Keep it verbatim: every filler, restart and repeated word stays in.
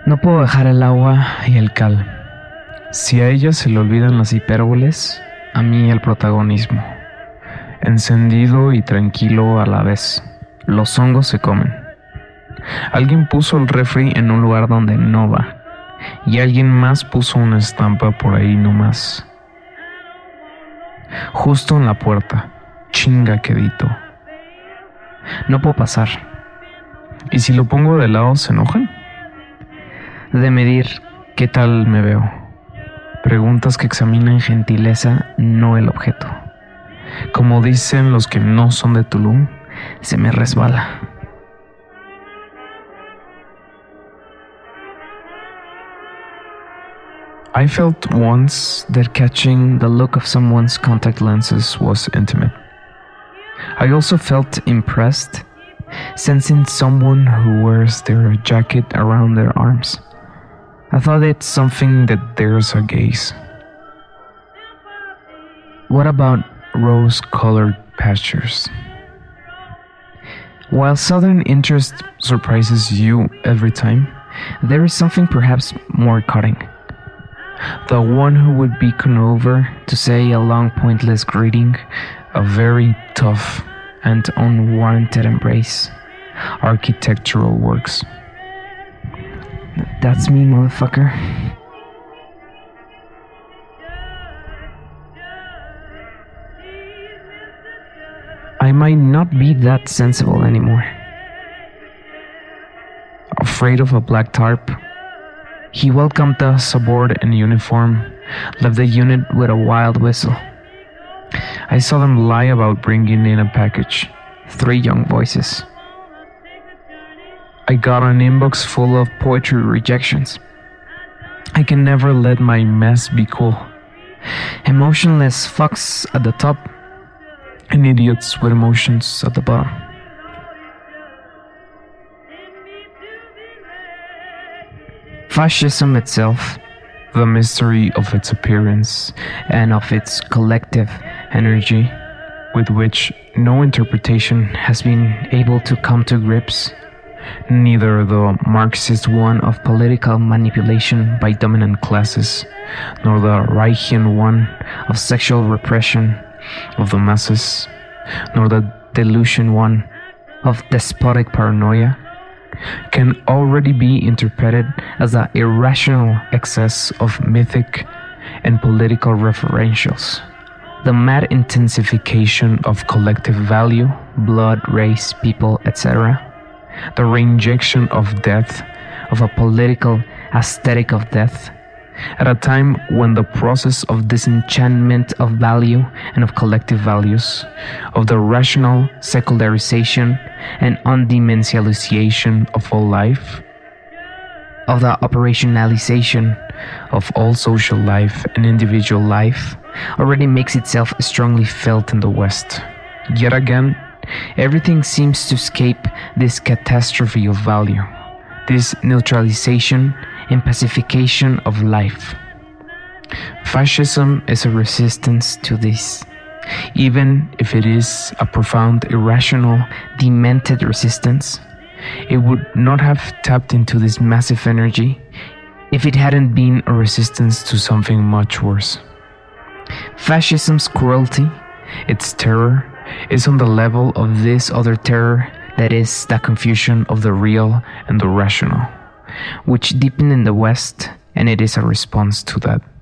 No puedo dejar el agua y el cal. Si a ella se le olvidan las hipérboles, a mí el protagonismo. Encendido y tranquilo a la vez, los hongos se comen. Alguien puso el refri en un lugar donde no va, y alguien más puso una estampa por ahí nomás. Justo en la puerta, chinga quedito. No puedo pasar. ¿Y si lo pongo de lado se enojan? De medir qué tal me veo. Preguntas que examinan gentileza, no el objeto. Como dicen los que no son de Tulum, se me resbala. I felt once that catching the look of someone's contact lenses was intimate. I also felt impressed, sensing someone who wears their jacket around their arms. I thought it's something that dares a gaze. What about rose-colored pastures? While southern interest surprises you every time, there is something perhaps more cutting. The one who would beckon over to say a long pointless greeting, a very tough and unwarranted embrace, architectural works. That's me, motherfucker. I might not be that sensible anymore. Afraid of a black tarp, he welcomed us aboard in uniform, left the unit with a wild whistle. I saw them lie about bringing in a package. Three young voices. I got an inbox full of poetry rejections. I can never let my mess be cool. Emotionless fucks at the top, and idiots with emotions at the bottom. Fascism itself, the mystery of its appearance and of its collective energy, with which no interpretation has been able to come to grips, neither the Marxist one of political manipulation by dominant classes, nor the Reichian one of sexual repression of the masses, nor the delusion one of despotic paranoia, can already be interpreted as the irrational excess of mythic and political referentials, the mad intensification of collective value, blood, race, people, et cetera, the reinjection of death, of a political aesthetic of death, at a time when the process of disenchantment of value and of collective values, of the rational secularization and undimensionalization of all life, of the operationalization of all social life and individual life, already makes itself strongly felt in the West. Yet again, everything seems to escape this catastrophe of value, this neutralization and pacification of life. Fascism is a resistance to this, even if it is a profound, irrational, demented resistance. It would not have tapped into this massive energy if it hadn't been a resistance to something much worse. Fascism's cruelty, its terror, is on the level of this other terror, that is, the confusion of the real and the rational, which deepened in the West, and it is a response to that.